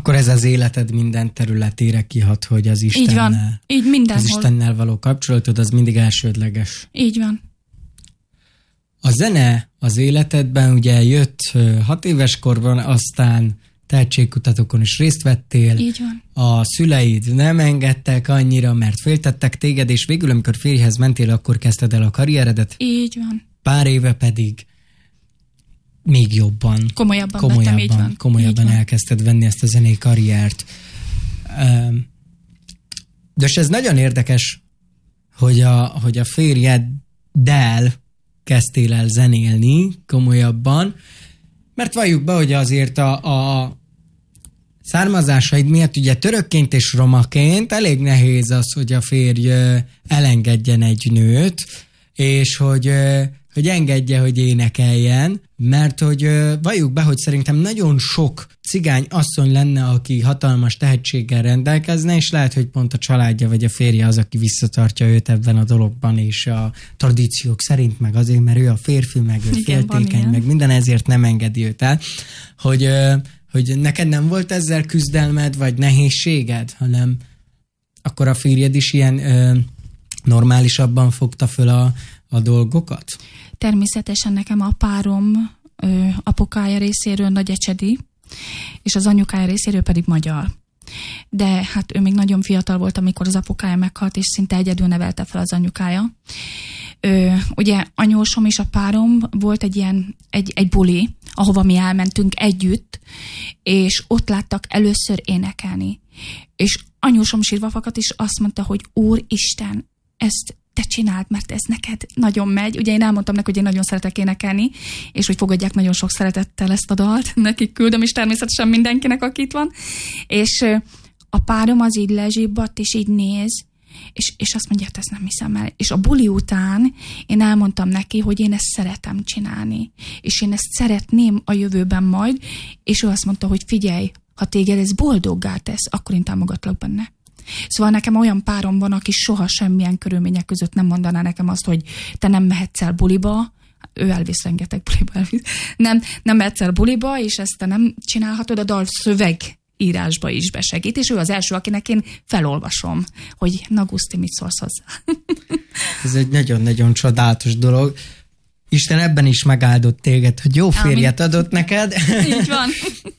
Akkor ez az életed minden területére kihat, hogy az Istennel, így van. Így mindenhol. Az Istennel való kapcsolatod az mindig elsődleges. Így van. A zene az életedben ugye jött 6 éves korban, aztán tehetségkutatókon is részt vettél. Így van. A szüleid nem engedtek annyira, mert féltettek téged, és végül, amikor férjhez mentél, akkor kezdted el a karrieredet. Így van. Pár éve pedig még jobban. Komolyabban elkezdted venni ezt a zenei karriert. De ez nagyon érdekes, hogy a férjeddel kezdtél el zenélni komolyabban, mert valljuk be, hogy azért a származásaid miatt ugye törökként és romaként elég nehéz az, hogy a férj elengedjen egy nőt, és hogy engedje, hogy énekeljen, mert hogy valljuk be, hogy szerintem nagyon sok cigány asszony lenne, aki hatalmas tehetséggel rendelkezne, és lehet, hogy pont a családja vagy a férje az, aki visszatartja őt ebben a dologban, és a tradíciók szerint meg azért, mert ő a férfi, meg ő féltékeny, meg minden, ezért nem engedi őt el, hogy neked nem volt ezzel küzdelmed, vagy nehézséged, hanem akkor a férjed is ilyen normálisabban fogta föl a dolgokat? Természetesen nekem a párom apukája részéről nagyecsedi, és az anyukája részéről pedig magyar. De hát ő még nagyon fiatal volt, amikor az apukája meghalt, és szinte egyedül nevelte fel az anyukája. Ugye anyósom és a párom volt egy buli, ahova mi elmentünk együtt, és ott láttak először énekelni. És anyósom sírva fakadt, és azt mondta, hogy Úristen, ezt te csináld, mert ez neked nagyon megy. Ugye én elmondtam neki, hogy én nagyon szeretek énekelni, és hogy fogadják nagyon sok szeretettel ezt a dalt. Nekik küldöm, és természetesen mindenkinek, aki itt van. És a párom az így lezsibbadt, és így néz, és azt mondja, hogy ezt nem hiszem el. És a buli után én elmondtam neki, hogy én ezt szeretem csinálni. És én ezt szeretném a jövőben majd, és ő azt mondta, hogy figyelj, ha téged ez boldoggá tesz, akkor én támogatlak benne. Szóval nekem olyan párom van, aki soha semmilyen körülmények között nem mondaná nekem azt, hogy te nem mehetsz el buliba, ő elvisz rengeteg buliba, nem mehetsz el buliba, és ezt te nem csinálhatod, a dal szövegírásba is besegít, és ő az első, akinek én felolvasom, hogy na Guszti, mit szólsz hozzá. Ez egy nagyon-nagyon csodálatos dolog. Isten ebben is megáldott téged, hogy jó férjet adott neked. Így van.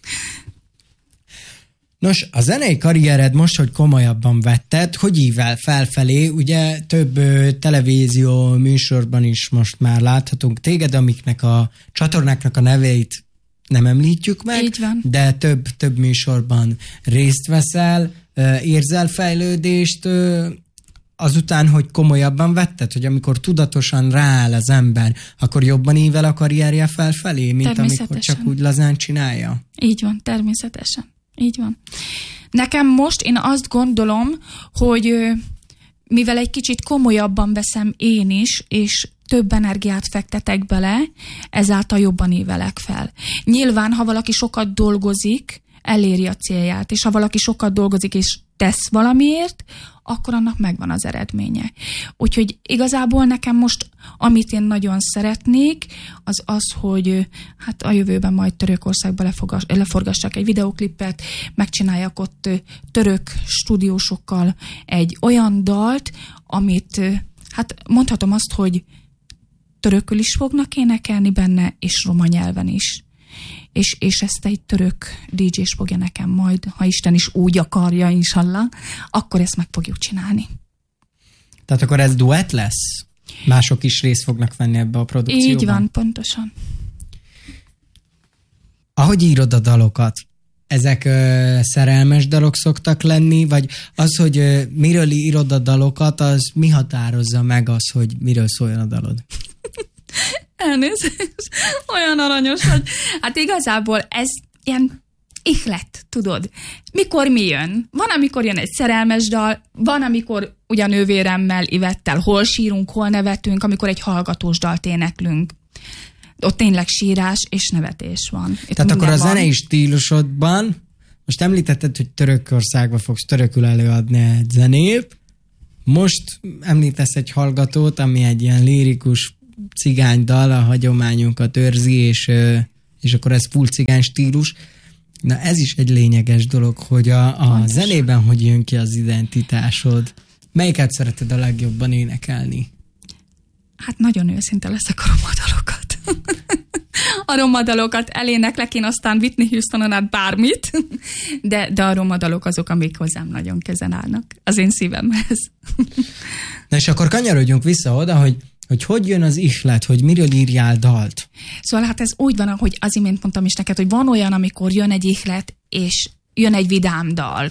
Nos, a zenei karriered most, hogy komolyabban vetted, hogy ível felfelé? Ugye több televízió műsorban is most már láthatunk téged, amiknek a csatornáknak a neveit nem említjük meg, de több műsorban részt veszel, érzel fejlődést azután, hogy komolyabban vetted, hogy amikor tudatosan rááll az ember, akkor jobban ível a karrierje felfelé, mint amikor csak úgy lazán csinálja? Így van, természetesen. Így van. Nekem most én azt gondolom, hogy mivel egy kicsit komolyabban veszem én is, és több energiát fektetek bele, ezáltal jobban ívelek fel. Nyilván, ha valaki sokat dolgozik, eléri a célját, és ha valaki sokat dolgozik és tesz valamiért, akkor annak megvan az eredménye. Úgyhogy igazából nekem most, amit én nagyon szeretnék, az az, hogy hát a jövőben majd Törökországba leforgassak egy videóklipet, megcsináljak ott török stúdiósokkal egy olyan dalt, amit, hát mondhatom azt, hogy törökül is fognak énekelni benne, és roma nyelven is. És ezt egy török DJ-s fogja nekem majd, ha Isten is úgy akarja, inshallah, akkor ezt meg fogjuk csinálni. Tehát akkor ez duett lesz? Mások is részt fognak venni ebbe a produkcióban? Így van, pontosan. Ahogy írod a dalokat, ezek szerelmes dalok szoktak lenni, vagy az, hogy miről írod a dalokat, az mi határozza meg az, hogy miről szóljon a dalod? Elnézést, olyan aranyos vagy. Hát igazából ez ilyen ihlet, tudod. Mikor mi jön? Van, amikor jön egy szerelmes dal, van, amikor ugye nővéremmel, Ivettel hol sírunk, hol nevetünk, amikor egy hallgatós dalt éneklünk. Ott tényleg sírás és nevetés van. Itt tehát akkor a zenei stílusodban, most említetted, hogy Törökországba fogsz törökül előadni egy zenét, most említesz egy hallgatót, ami egy ilyen lirikus cigánydal, a hagyományunkat őrzi, és akkor ez full cigány stílus. Na ez is egy lényeges dolog, hogy a zenében hogy jön ki az identitásod. Melyiket szereted a legjobban énekelni? Hát nagyon őszinte leszek, a romadalokat. A romadalokat eléneklek, én aztán Whitney Houstonon át bármit, de a romadalok azok, amik hozzám nagyon közel állnak az én szívemhez. Na és akkor kanyarodjunk vissza oda, hogy jön az ihlet, hogy miről írjál dalt? Szóval hát ez úgy van, ahogy az imént mondtam is neked, hogy van olyan, amikor jön egy ihlet, és jön egy vidám dal.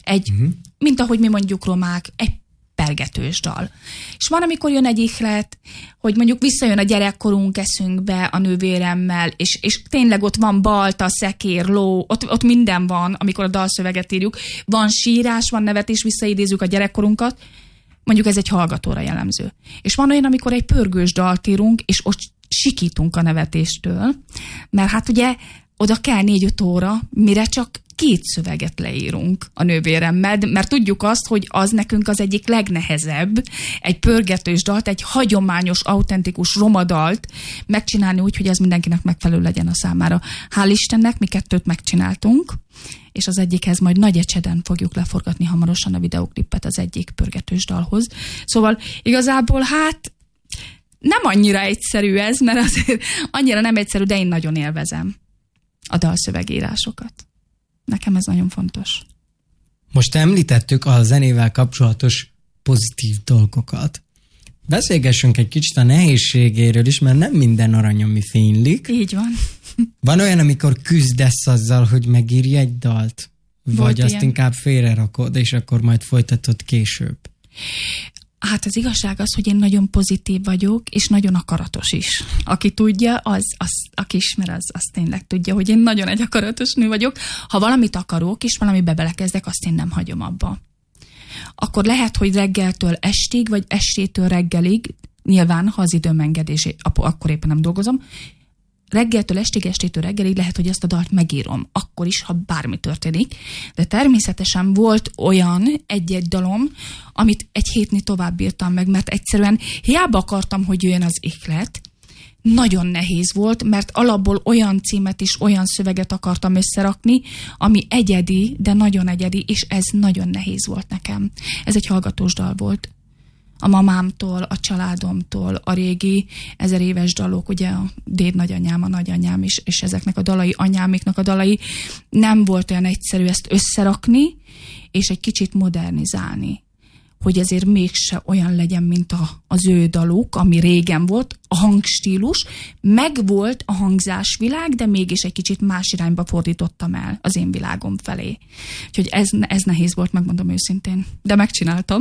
Mint ahogy mi mondjuk romák, egy pergetős dal. És van, amikor jön egy ihlet, hogy mondjuk visszajön a gyerekkorunk eszünkbe a nővéremmel, és tényleg ott van balta, szekér, ló, ott minden van, amikor a dalszöveget írjuk. Van sírás, van nevetés, visszaidézzük a gyerekkorunkat, mondjuk ez egy hallgatóra jellemző. És van olyan, amikor egy pörgős dalt írunk, és ott sikítunk a nevetéstől, mert hát ugye oda kell 4-5 óra, mire csak 2 szöveget leírunk a nővéremmel, mert tudjuk azt, hogy az nekünk az egyik legnehezebb, egy pörgetős dalt, egy hagyományos, autentikus romadalt megcsinálni úgy, hogy ez mindenkinek megfelelő legyen a számára. Hál' Istennek mi 2 megcsináltunk, és az egyikhez majd nagy ecseden fogjuk leforgatni hamarosan a videóklipet az egyik pörgetős dalhoz. Szóval igazából hát nem annyira egyszerű ez, mert azért annyira nem egyszerű, de én nagyon élvezem a dalszövegírásokat. Nekem ez nagyon fontos. Most említettük a zenével kapcsolatos pozitív dolgokat. Beszélgessünk egy kicsit a nehézségéről is, mert nem minden arany, ami fénylik. Így van. Van olyan, amikor küzdesz azzal, hogy megírj egy dalt? Vagy azt inkább félrerakod, és akkor majd folytatod később? Hát az igazság az, hogy én nagyon pozitív vagyok, és nagyon akaratos is. Aki tudja, aki ismer, az tényleg tudja, hogy én nagyon egy akaratos nő vagyok. Ha valamit akarok, és valamibe belekezdek, azt én nem hagyom abba. Akkor lehet, hogy reggeltől estig, vagy estétől reggelig, nyilván, ha az időm engedés, akkor éppen nem dolgozom, reggeltől estig, estétől reggelig lehet, hogy ezt a dalt megírom, akkor is, ha bármi történik. De természetesen volt olyan egy-egy dalom, amit egy hétnél tovább írtam meg, mert egyszerűen hiába akartam, hogy jöjjön az ihlet, nagyon nehéz volt, mert alapból olyan címet és olyan szöveget akartam összerakni, ami egyedi, de nagyon egyedi, és ez nagyon nehéz volt nekem. Ez egy hallgatós dal volt. A mamámtól, a családomtól, a régi 1000 éves dalok, ugye a dédnagyanyám, a nagyanyám is, és ezeknek a dalai, anyáméknak a dalai, nem volt olyan egyszerű ezt összerakni, és egy kicsit modernizálni. Hogy ezért mégse olyan legyen, mint az ő daluk, ami régen volt, a hangstílus, meg volt a hangzásvilág, de mégis egy kicsit más irányba fordítottam el az én világom felé. Úgyhogy ez nehéz volt, megmondom őszintén. De megcsináltam.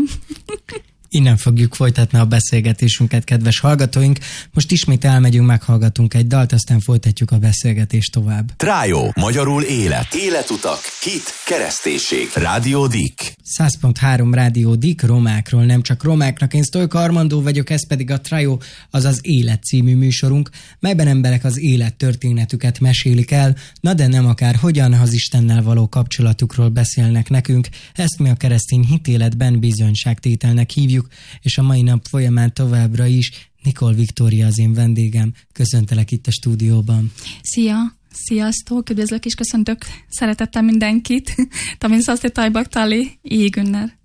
Innen fogjuk folytatni a beszélgetésünket, kedves hallgatóink. Most ismét elmegyünk, meghallgatunk egy dalt, aztán folytatjuk a beszélgetést tovább. Trájó, magyarul élet. Életutak, hit, keresztésség. Rádió Dik. 100.3 Rádió Dik, romákról, nem csak romáknak. Én Sztojka Armandó vagyok, ez pedig a Trájó, azaz Élet című műsorunk, melyben emberek az élet történetüket mesélik el, na de nem akár hogyan, az Istennel való kapcsolatukról beszélnek nekünk. Ezt mi a keresztény hitéletben bizonyságtételnek hívjuk, és a mai nap folyamán továbbra is Nikol Viktória az én vendégem. Köszöntelek itt a stúdióban. Szia! Sziasztok! Üdvözlök és köszöntök szeretettel mindenkit. Tamin szaszti tajbak tali, Égünner.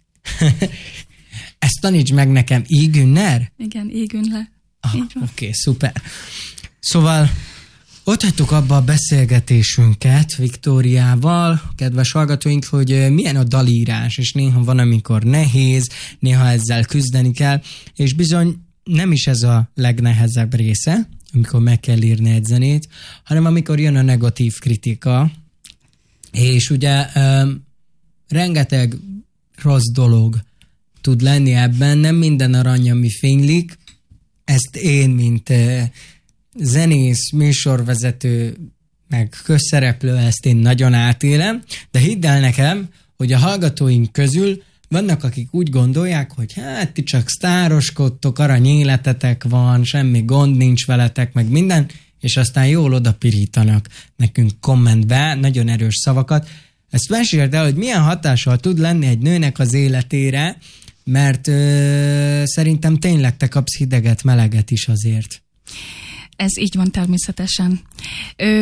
Ezt taníts meg nekem, Égünner? Igen, Égünner. Oké, szuper. Szóval ott hagytuk abba a beszélgetésünket Viktóriával, kedves hallgatóink, hogy milyen a dalírás, és néha van, amikor nehéz, néha ezzel küzdeni kell, és bizony nem is ez a legnehezebb része, amikor meg kell írni egy zenét, hanem amikor jön a negatív kritika, és ugye rengeteg rossz dolog tud lenni ebben, nem minden arany, ami fénylik, ezt én, mint zenész, műsorvezető, meg közszereplő, ezt én nagyon átélem, de hidd el nekem, hogy a hallgatóink közül vannak, akik úgy gondolják, hogy hát ti csak sztároskodtok, arany életetek van, semmi gond nincs veletek, meg minden, és aztán jól odapirítanak nekünk kommentbe nagyon erős szavakat. Ezt meséld el, hogy milyen hatással tud lenni egy nőnek az életére, mert szerintem tényleg te kapsz hideget, meleget is azért. Ez így van természetesen.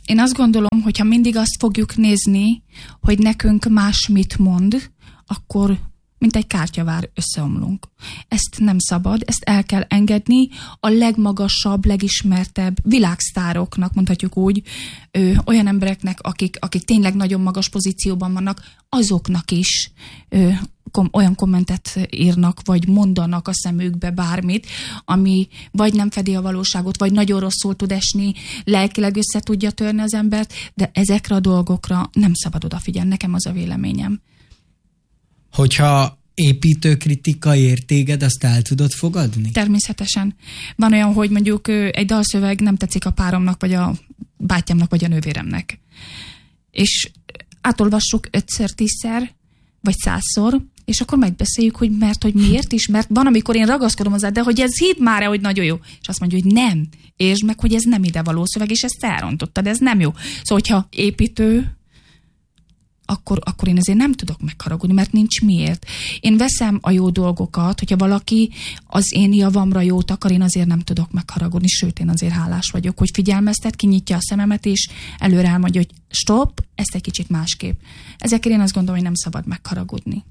Én azt gondolom, hogyha mindig azt fogjuk nézni, hogy nekünk más mit mond, akkor mint egy kártyavár összeomlunk. Ezt nem szabad, ezt el kell engedni a legmagasabb, legismertebb világsztároknak, mondhatjuk úgy, olyan embereknek, akik tényleg nagyon magas pozícióban vannak, azoknak is olyan kommentet írnak, vagy mondanak a szemükbe bármit, ami vagy nem fedi a valóságot, vagy nagyon rosszul tud esni, lelkileg össze tudja törni az embert, de ezekre a dolgokra nem szabad odafigyelni. Nekem az a véleményem. Hogyha építő kritika ér téged, azt el tudod fogadni? Természetesen. Van olyan, hogy mondjuk egy dalszöveg nem tetszik a páromnak, vagy a bátyámnak, vagy a nővéremnek. És átolvassuk 5-szer, 10-szer, vagy 100-szor, és akkor megbeszéljük, hogy miért is, mert van, amikor én ragaszkodom hozzá, de hogy ez hidd már, hogy nagyon jó. És azt mondja, hogy nem. Értsd meg, hogy ez nem idevaló szöveg, és ezt elrontottad, ez nem jó. Szóval, hogyha építő, akkor én ezért nem tudok megharagudni, mert nincs miért. Én veszem a jó dolgokat, hogyha valaki az én javamra jót akar, én azért nem tudok megharagudni, sőt, én azért hálás vagyok, hogy figyelmeztet, kinyitja a szememet, és előre elmondja, hogy stop, ezt egy kicsit másképp. Ezekért én azt gondolom, hogy nem szabad megharagudni.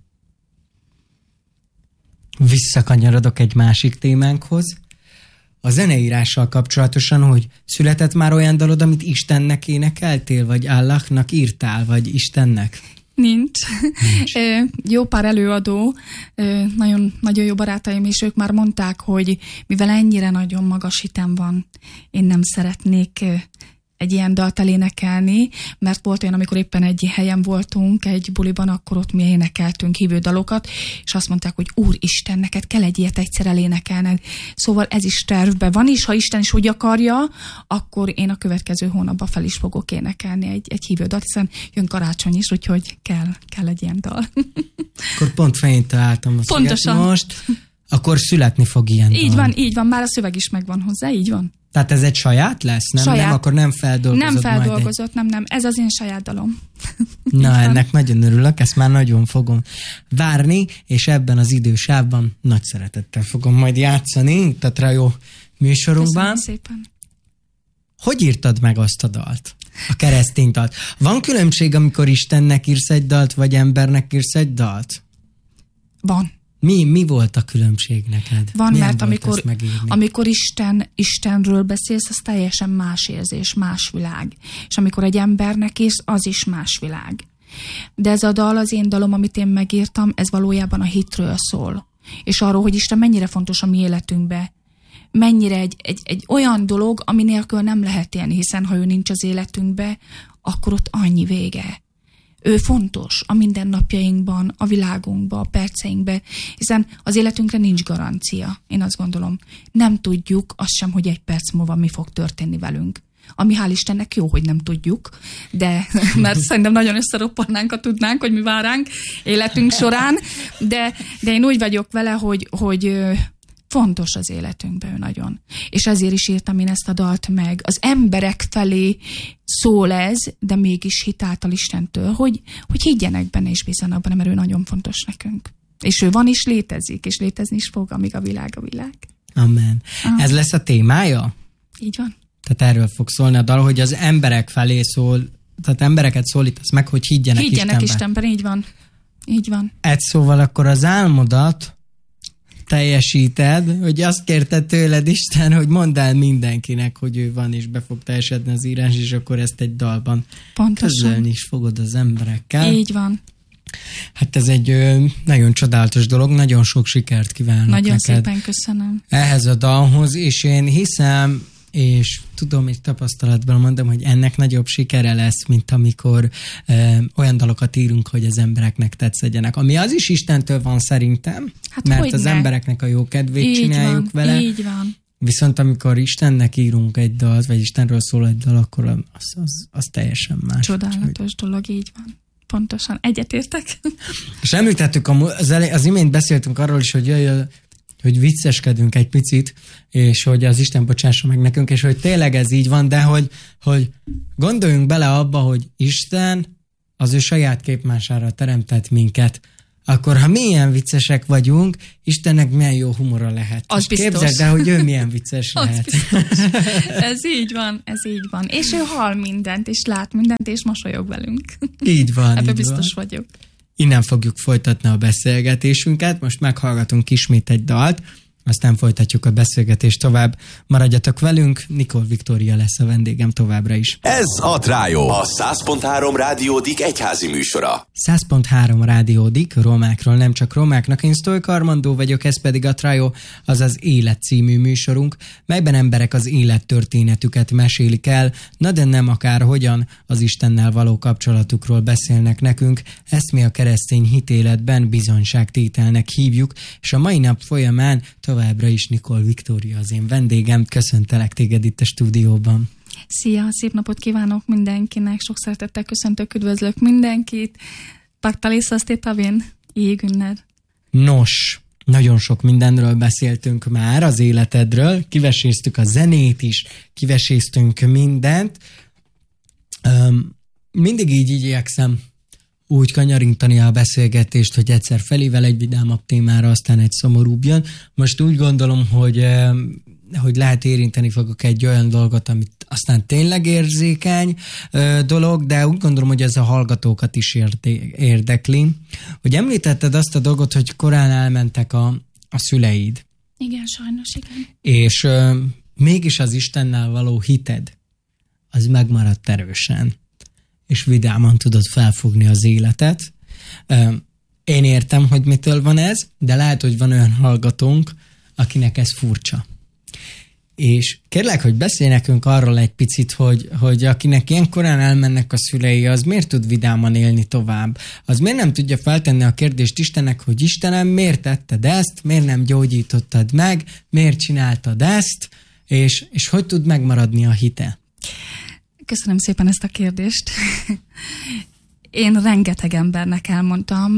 Visszakanyarodok egy másik témánkhoz. A zeneírással kapcsolatosan, hogy született már olyan dalod, amit Istennek énekeltél, vagy Allahnak írtál, vagy Istennek? Nincs. Jó pár előadó, nagyon, nagyon jó barátaim, és ők már mondták, hogy mivel ennyire nagyon magas hitem van, én nem szeretnék egy ilyen dalt elénekelni, mert volt olyan, amikor éppen egy helyen voltunk, egy buliban, akkor ott mi énekeltünk hívő dalokat, és azt mondták, hogy Úristen, neked kell egy ilyet egyszer elénekelned. Szóval ez is tervben van, és ha Isten is úgy akarja, akkor én a következő hónapban fel is fogok énekelni egy hívő dalt, hiszen jön karácsony is, úgyhogy kell egy ilyen dal. Akkor pont fején találtam a pontosan. Most, akkor születni fog ilyen dal. Így van, már a szöveg is megvan hozzá, így van. Tehát ez egy saját lesz? Nem, saját. Nem, akkor nem feldolgozott. Nem feldolgozott, nem. Ez az én saját dalom. Na, ennek nagyon örülök, ezt már nagyon fogom várni, és ebben az idősávban nagy szeretettel fogom majd játszani itt a Trajó műsorunkban. Köszönöm szépen. Hogy írtad meg azt a dalt? A keresztény dalt. Van különbség, amikor Istennek írsz egy dalt, vagy embernek írsz egy dalt? Van. Mi volt a különbség neked? Van, milyen mert amikor Istenről beszélsz, az teljesen más érzés, más világ. És amikor egy embernek írsz, az is más világ. De ez a dal, az én dalom, amit én megírtam, ez valójában a hitről szól. És arról, hogy Isten mennyire fontos a mi életünkbe. Mennyire egy olyan dolog, ami nélkül nem lehet élni, hiszen ha ő nincs az életünkbe, akkor ott annyi vége. Ő fontos a mindennapjainkban, a világunkban, a perceinkben, hiszen az életünkre nincs garancia, én azt gondolom. Nem tudjuk azt sem, hogy egy perc múlva mi fog történni velünk. Ami hál' Istennek jó, hogy nem tudjuk, de mert szerintem nagyon összeroppannánk, ha tudnánk, hogy mi vár ránk életünk során, de én úgy vagyok vele, hogy fontos az életünkben nagyon. És ezért is írtam én ezt a dalt meg. Az emberek felé szól ez, de mégis hitáltal Istentől, hogy higgyenek benne és bízzanak benne, mert ő nagyon fontos nekünk. És ő van is, létezik, és létezni is fog, amíg a világ. Amen. Ez lesz a témája? Így van. Tehát erről fog szólni a dal, hogy az emberek felé szól, tehát embereket szólítasz meg, hogy higgyenek Istenben. Így van. Egy szóval akkor az álmodat teljesíted, hogy azt kérte tőled Isten, hogy mondd el mindenkinek, hogy ő van, és be fog teljesedni az írás, és akkor ezt egy dalban közölni is fogod az emberekkel. Így van. Hát ez egy nagyon csodálatos dolog, nagyon sok sikert kívánok nagyon neked. Nagyon szépen köszönöm. Ehhez a dalhoz, és én hiszem, és tudom, és tapasztalatban mondom, hogy ennek nagyobb sikere lesz, mint amikor olyan dalokat írunk, hogy az embereknek tetszedjenek. Ami az is Istentől van szerintem, hát mert az embereknek a jó kedvét így csináljuk van, vele. Így van. Viszont amikor Istennek írunk egy dalt, vagy Istenről szól egy dal, akkor az teljesen más. Csodálatos dolog, így van. Pontosan. Egyetértek. És említettük, az imént beszéltünk arról is, hogy vicceskedünk egy picit, és hogy az Isten bocsássa meg nekünk, és hogy tényleg ez így van, de hogy gondoljunk bele abba, hogy Isten az ő saját képmására teremtett minket. akkor ha milyen viccesek vagyunk, Istennek milyen jó humora lehet. Az biztos. Képzeld el, hogy ő milyen vicces lehet. Ez így van. És ő hall mindent, és lát mindent, és mosolyog velünk. Így van. Ebben biztos vagyok. Innen fogjuk folytatni a beszélgetésünket. Most meghallgatunk ismét egy dalt, aztán folytatjuk a beszélgetést tovább. Maradjatok velünk, Nikol Viktória lesz a vendégem továbbra is. Ez a Trájó, a 100.3 Rádiódik egyházi műsora. 100.3 Rádiódik, romákról, nem csak romáknak. Én Sztojka Armandó vagyok, ez pedig a Trájó, azaz Élet című műsorunk, melyben emberek az élettörténetüket mesélik el, na de nem akárhogyan, az Istennel való kapcsolatukról beszélnek nekünk. Ezt mi a keresztény hitéletben bizonyságtételnek hívjuk, és a mai nap folyamán továbbra is Nikol Viktória az én vendégem. Köszöntelek téged itt a stúdióban. Szia, szép napot kívánok mindenkinek, sok szeretettel köszöntök, üdvözlök mindenkit. Paktaliszaszté tavén, égünner. Nos, nagyon sok mindenről beszéltünk már az életedről, kiveséztük a zenét is, kiveséztünk mindent. Mindig így igyekszem úgy kanyarintani a beszélgetést, hogy egyszer felével egy vidámabb témára, aztán egy szomorúbb jön. Most úgy gondolom, hogy lehet érinteni fogok egy olyan dolgot, amit aztán tényleg érzékeny dolog, de úgy gondolom, hogy ez a hallgatókat is érdekli. Hogy említetted azt a dolgot, hogy korán elmentek a szüleid. Igen, sajnos, igen. És mégis az Istennel való hited, az megmaradt erősen, és vidáman tudod felfogni az életet. Én értem, hogy mitől van ez, de lehet, hogy van olyan hallgatónk, akinek ez furcsa. És kérlek, hogy beszélj nekünk arról egy picit, hogy akinek ilyen korán elmennek a szülei, az miért tud vidáman élni tovább? Az miért nem tudja feltenni a kérdést Istennek, hogy Istenem, miért tetted ezt? Miért nem gyógyítottad meg? Miért csináltad ezt? És hogy tud megmaradni a hite? Köszönöm szépen ezt a kérdést. Én rengeteg embernek elmondtam,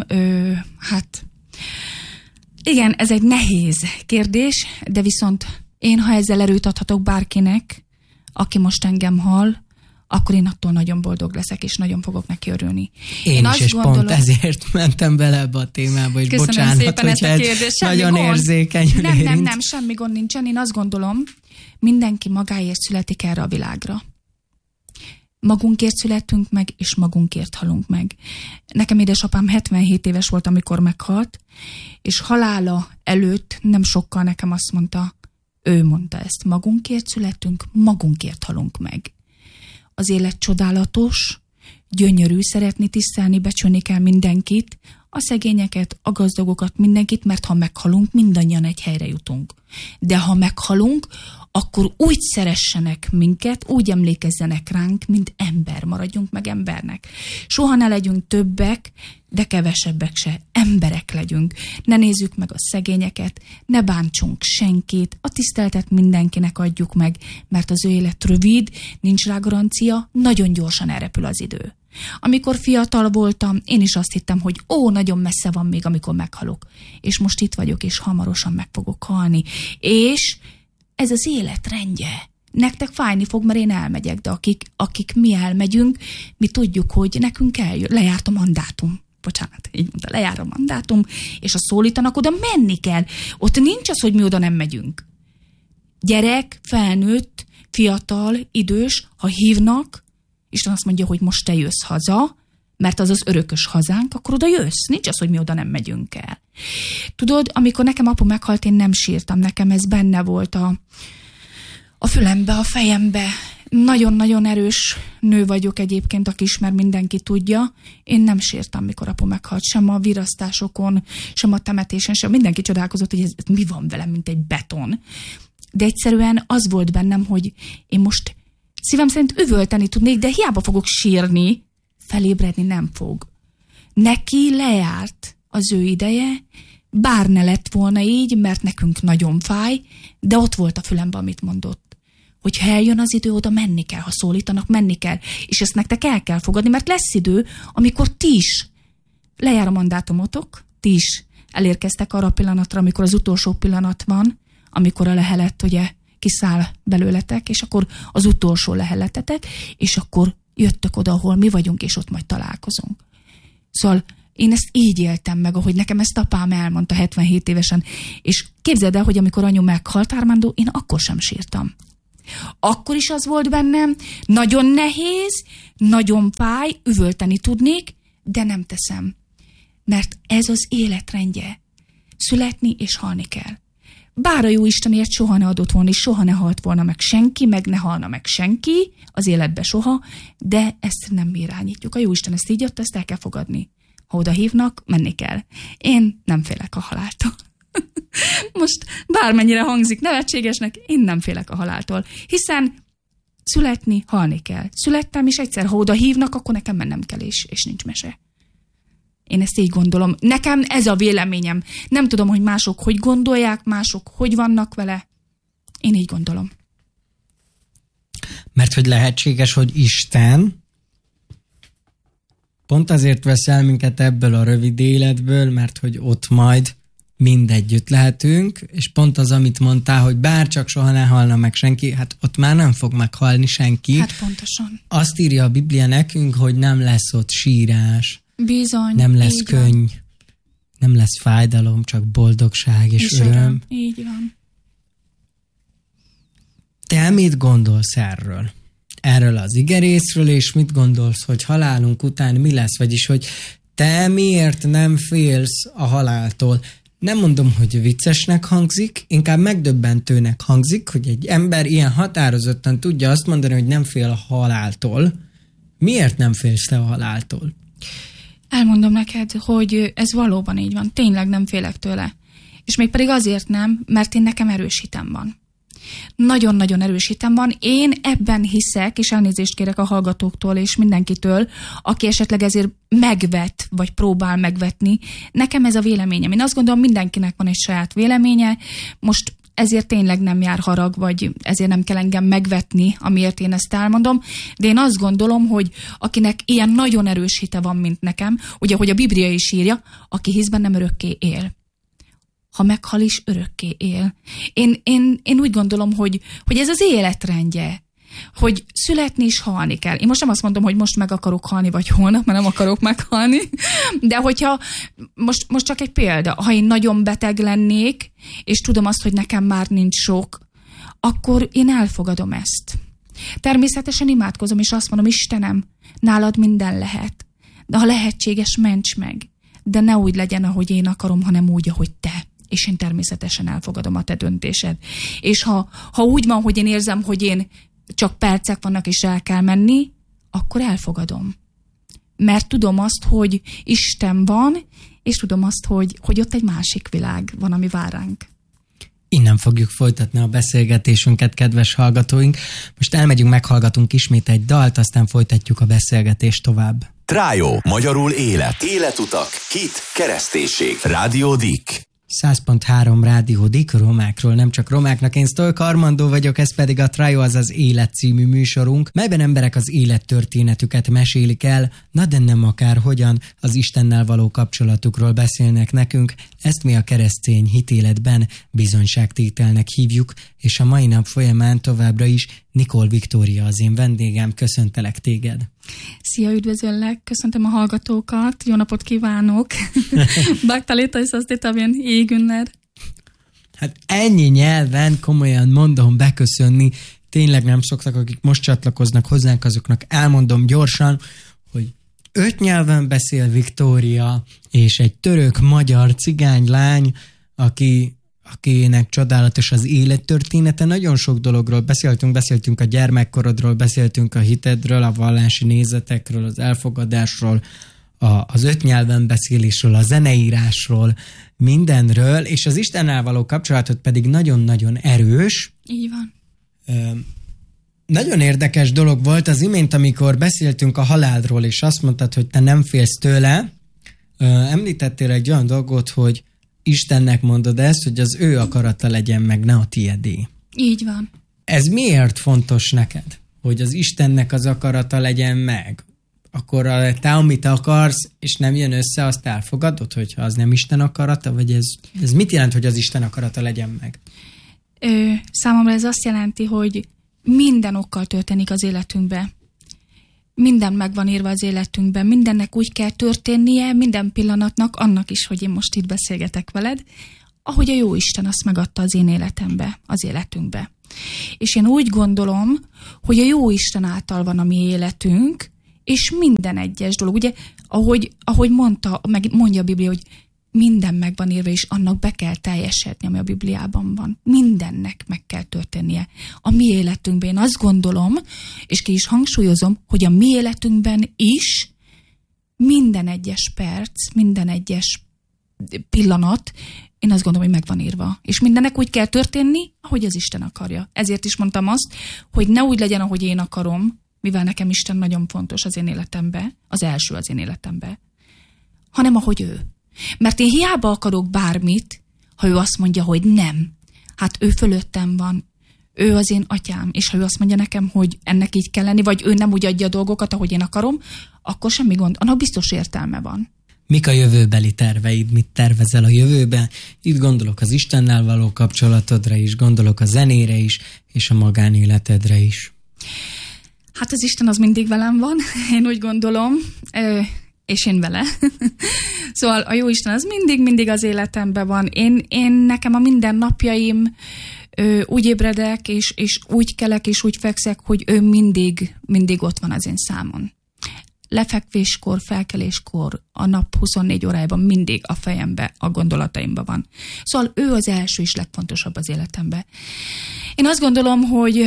igen, ez egy nehéz kérdés, de viszont én, ha ezzel erőt adhatok bárkinek, aki most engem hall, akkor én attól nagyon boldog leszek, és nagyon fogok neki örülni. Én is, és pont ezért mentem bele ebbe a témába, és köszönöm bocsánat, szépen ezt a kérdést. Nagyon érzékeny. Nem, semmi gond nincsen. Én azt gondolom, mindenki magáért születik erre a világra. Magunkért születünk meg, és magunkért halunk meg. Nekem édesapám 77 éves volt, amikor meghalt, és halála előtt nem sokkal nekem azt mondta, ő mondta ezt, magunkért születünk, magunkért halunk meg. Az élet csodálatos, gyönyörű, szeretni, tisztelni, becsülni kell mindenkit, a szegényeket, a gazdagokat, mindenkit, mert ha meghalunk, mindannyian egy helyre jutunk. De ha meghalunk, akkor úgy szeressenek minket, úgy emlékezzenek ránk, mint ember, maradjunk meg embernek. Soha ne legyünk többek, de kevesebbek se. Emberek legyünk. Ne nézzük meg a szegényeket, ne bántsunk senkit, a tiszteletet mindenkinek adjuk meg, mert az ő élet rövid, nincs rá garancia, nagyon gyorsan elrepül az idő. Amikor fiatal voltam, én is azt hittem, hogy nagyon messze van még, amikor meghalok. És most itt vagyok, és hamarosan meg fogok halni. És ez az élet rendje. Nektek fájni fog, mert én elmegyek, de akik mi elmegyünk, mi tudjuk, hogy nekünk lejárt a mandátum. Bocsánat, így mondta, lejár a mandátum, és ha szólítanak, oda menni kell. Ott nincs az, hogy mi oda nem megyünk. Gyerek, felnőtt, fiatal, idős, ha hívnak, Isten azt mondja, hogy most te jössz haza, mert az az örökös hazánk, akkor oda jössz. Nincs az, hogy mi oda nem megyünk el. Tudod, amikor nekem apu meghalt, én nem sírtam. Nekem ez benne volt a fülembe, a fejembe. Nagyon-nagyon erős nő vagyok egyébként, aki ismer, mindenki tudja. Én nem sírtam, mikor apu meghalt. Sem a virasztásokon, sem a temetésen, sem. Mindenki csodálkozott, hogy ez mi van velem, mint egy beton. De egyszerűen az volt bennem, hogy én most szívem szerint üvölteni tudnék, de hiába fogok sírni, felébredni nem fog. Neki lejárt az ő ideje, bár ne lett volna így, mert nekünk nagyon fáj, de ott volt a fülemben, amit mondott. Hogy ha eljön az idő, oda menni kell, ha szólítanak, menni kell. És ezt nektek el kell fogadni, mert lesz idő, amikor ti is lejár a mandátumotok, ti is elérkeztek arra a pillanatra, amikor az utolsó pillanat van, amikor a lehelet ugye kiszáll belőletek, és akkor az utolsó leheletetek, és akkor jöttök oda, ahol mi vagyunk, és ott majd találkozunk. Szóval Én ezt így éltem meg, ahogy nekem ezt apám elmondta 77 évesen. És képzeld el, hogy amikor anyu meghalt, Armando, én akkor sem sírtam. Akkor is az volt bennem, nagyon nehéz, nagyon fáj, üvölteni tudnék, de nem teszem. Mert ez az életrendje. Születni és halni kell. Bár a Jóistenért soha ne adott volna, és soha ne halt volna meg senki, meg ne halna meg senki az életbe soha, de ezt nem irányítjuk. A Jóisten ezt így adta, ezt el kell fogadni. Ha oda hívnak, menni kell. Én nem félek a haláltól. Most bármennyire hangzik nevetségesnek, én nem félek a haláltól. Hiszen születni, halni kell. Születtem, és egyszer, ha oda hívnak, akkor nekem mennem kell, és nincs mese. Én ezt így gondolom. Nekem ez a véleményem. Nem tudom, hogy mások hogy gondolják, mások hogy vannak vele. Én így gondolom. Mert hogy lehetséges, hogy Isten pont azért vesz el minket ebből a rövid életből, mert hogy ott majd mindegyütt lehetünk, és pont az, amit mondtál, hogy bárcsak soha ne halna meg senki, hát ott már nem fog meghalni senki. Hát pontosan. Azt írja a Biblia nekünk, hogy nem lesz ott sírás. Bizony. Nem lesz könny, nem lesz fájdalom, csak boldogság és öröm. Így van. Te mit gondolsz erről? Erről az igerészről, és mit gondolsz, hogy halálunk után mi lesz? Vagyis, hogy te miért nem félsz a haláltól? Nem mondom, hogy viccesnek hangzik, inkább megdöbbentőnek hangzik, hogy egy ember ilyen határozottan tudja azt mondani, hogy nem fél a haláltól. Miért nem félsz te a haláltól? Elmondom neked, hogy ez valóban így van. Tényleg nem félek tőle. És még pedig azért nem, mert én nekem erős hitem van. Nagyon-nagyon erős hitem van. Én ebben hiszek, és elnézést kérek a hallgatóktól és mindenkitől, aki esetleg ezért megvet, vagy próbál megvetni. Nekem ez a véleményem. Én azt gondolom, mindenkinek van egy saját véleménye. Most ezért tényleg nem jár harag, vagy ezért nem kell engem megvetni, amiért én ezt elmondom. De én azt gondolom, hogy akinek ilyen nagyon erős hite van, mint nekem, ugye, hogy a Biblia is írja, aki hisz bennem örökké él. Ha meghal is, örökké él. Én úgy gondolom, hogy ez az életrendje, hogy születni és halni kell. Én most nem azt mondom, hogy most meg akarok halni, vagy holnap, mert nem akarok meghalni, de hogyha, most csak egy példa, ha én nagyon beteg lennék, és tudom azt, hogy nekem már nincs sok, akkor én elfogadom ezt. Természetesen imádkozom, és azt mondom, Istenem, nálad minden lehet, de ha lehetséges, ments meg. De ne úgy legyen, ahogy én akarom, hanem úgy, ahogy te. És én természetesen elfogadom a te döntésed. És ha úgy van, hogy én érzem, hogy én csak percek vannak, és el kell menni, akkor elfogadom. Mert tudom azt, hogy Isten van, és tudom azt, hogy ott egy másik világ van, ami vár ránk. Innen fogjuk folytatni a beszélgetésünket, kedves hallgatóink. Most elmegyünk, meghallgatunk ismét egy dalt, aztán folytatjuk a beszélgetést tovább. Trájó, magyarul élet. Életutak, hit, keresztésség. Rádió Dik. 100.3 Rádió Dik, romákról, nem csak romáknak. Én Sztolka Armando vagyok, ez pedig a Trájó, azaz Élet című műsorunk, melyben emberek az élettörténetüket mesélik el, na de nem akárhogyan, az Istennel való kapcsolatukról beszélnek nekünk. Ezt mi a keresztény hitéletben bizonyságtételnek hívjuk, és a mai nap folyamán továbbra is Nikol Viktória az én vendégem. Köszöntelek téged! Szia, üdvözöllek, köszöntöm a hallgatókat, jó napot kívánok! Baktaléta is azt hittem, ilyen égünner. Hát ennyi nyelven, komolyan mondom, beköszönni, tényleg nem szoktak, akik most csatlakoznak hozzánk, azoknak elmondom gyorsan, hogy 5 nyelven beszél Viktória, és egy török, magyar, cigány lány, akinek csodálatos az élettörténete. Nagyon sok dologról beszéltünk a gyermekkorodról, beszéltünk a hitedről, a vallási nézetekről, az elfogadásról, az 5 nyelven beszélésről, a zeneírásról, mindenről, és az Istennel való kapcsolatot pedig nagyon-nagyon erős. Így van. Nagyon érdekes dolog volt az imént, amikor beszéltünk a halálról, és azt mondtad, hogy te nem félsz tőle. Említettél egy olyan dolgot, hogy Istennek mondod ezt, hogy az ő akarata legyen meg, ne a tiédé. Így van. Ez miért fontos neked, hogy az Istennek az akarata legyen meg? Akkor te, amit akarsz, és nem jön össze, azt elfogadod, hogyha az nem Isten akarata? Vagy ez mit jelent, hogy az Isten akarata legyen meg? Számomra ez azt jelenti, hogy minden okkal történik az életünkbe. minden meg van írva az életünkben, mindennek úgy kell történnie, minden pillanatnak, annak is, hogy én most itt beszélgetek veled, ahogy a Jóisten azt megadta az én életembe, az életünkbe. És én úgy gondolom, hogy a Jóisten által van a mi életünk, és minden egyes dolog. Ugye, ahogy mondja a Biblia, hogy minden meg van írva, és annak be kell teljesedni, ami a Bibliában van. Mindennek meg kell történnie. A mi életünkben én azt gondolom, és ki is hangsúlyozom, hogy a mi életünkben is minden egyes perc, minden egyes pillanat, én azt gondolom, hogy meg van írva. És mindennek úgy kell történni, ahogy az Isten akarja. Ezért is mondtam azt, hogy ne úgy legyen, ahogy én akarom, mivel nekem Isten nagyon fontos az én életembe, az első az én életembe, hanem ahogy ő. Mert én hiába akarok bármit, ha ő azt mondja, hogy nem. Hát ő fölöttem van, ő az én atyám, és ha ő azt mondja nekem, hogy ennek így kell lenni, vagy ő nem úgy adja a dolgokat, ahogy én akarom, akkor semmi gond, annak biztos értelme van. Mik a jövőbeli terveid, mit tervezel a jövőben? Itt gondolok az Istennel való kapcsolatodra is, gondolok a zenére is, és a magánéletedre is. Hát az Isten az mindig velem van, én úgy gondolom, és én vele. Szóval a Jóisten az mindig az életemben van. Én nekem a mindennapjaim úgy ébredek, és úgy kelek, és úgy fekszek, hogy ő mindig ott van az én számon. Lefekvéskor, felkeléskor, a nap 24 órájában mindig a fejembe, a gondolataimban van. Szóval ő az első és legfontosabb az életemben. Én azt gondolom, hogy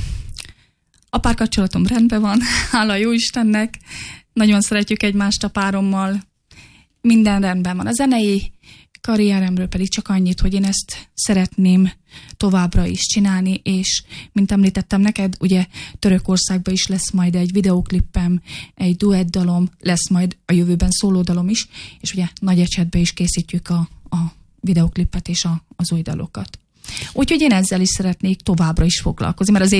a párkapcsolatom rendben van, hála Jóistennek, nagyon szeretjük egymást a párommal, minden rendben van. A zenei karrieremről pedig csak annyit, hogy én ezt szeretném továbbra is csinálni, és mint említettem neked, ugye Törökországban is lesz majd egy videóklippem, egy duettdalom, lesz majd a jövőben szólódalom is, és ugye Nagyecsetben is készítjük a videóklippet és az új dalokat. Úgyhogy én ezzel is szeretnék továbbra is foglalkozni, mert az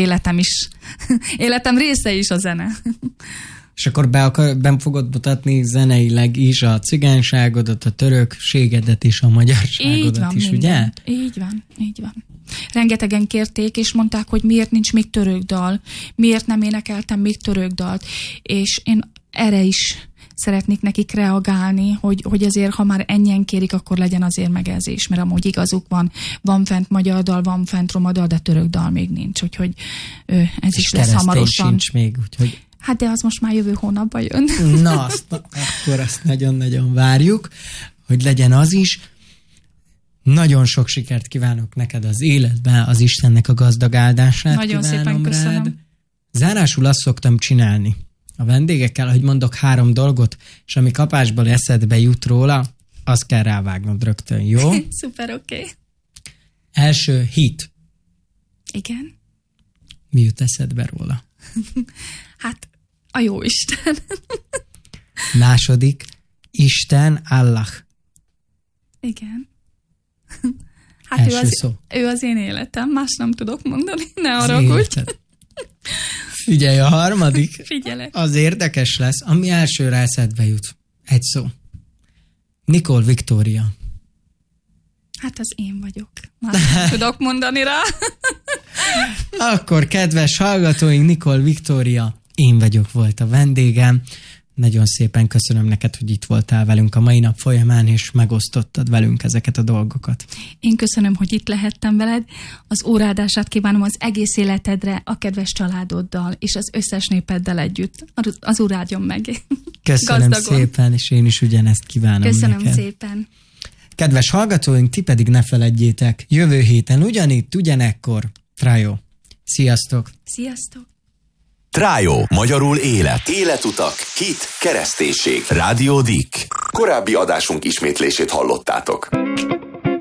életem része is a zene. És akkor ben fogod mutatni zeneileg is a cigányságodat, a törökségedet és a magyarságodat is, ugye? Így van. Rengetegen kérték, és mondták, hogy miért nincs még török dal, miért nem énekeltem még török dalt, és én erre is szeretnék nekik reagálni, hogy azért, ha már ennyien kérik, akkor legyen azért megjelzés, mert amúgy igazuk van fent magyar dal, van fent roma dal, de török dal még nincs, úgyhogy ez is lesz hamarosan. Sincs még, úgyhogy... Hát de az most már jövő hónapban jön. Na, akkor azt nagyon-nagyon várjuk, hogy legyen az is. Nagyon sok sikert kívánok neked az életben, az Istennek a gazdag áldását. Nagyon szépen köszönöm. Rád. Zárásul azt szoktam csinálni a vendégekkel, hogy mondok 3 dolgot, és ami kapásból eszedbe jut róla, azt kell rávágnod rögtön, jó? Szuper, oké. Első, hit. Igen. Mi jut eszedbe róla? Hát, a Jóisten. Második, Isten, Allah. Igen. Hát ő az én életem, más nem tudok mondani, ne haragudj. Figyelj, a harmadik. Figyelek. Az érdekes lesz, ami elsőre eszedbe jut. Egy szó. Nicole Victoria. Hát az én vagyok. Más nem tudok mondani rá. Akkor, kedves hallgatóink, Nicole Victoria, én vagyok volt a vendégem. Nagyon szépen köszönöm neked, hogy itt voltál velünk a mai nap folyamán, és megosztottad velünk ezeket a dolgokat. Én köszönöm, hogy itt lehettem veled. Az óráldását kívánom az egész életedre, a kedves családoddal, és az összes népeddel együtt. Az Úr áldjon meg. Köszönöm gazdagon. Szépen, és én is ugyanezt kívánom köszönöm neked. Szépen. Kedves hallgatóink, ti pedig ne feledjétek, jövő héten ugyanitt, ugyanekkor. Trájó. Sziasztok! Sziasztok! Trájó, magyarul élet. Életutak, hit, kereszténység. Rádió Dick. Korábbi adásunk ismétlését hallottátok.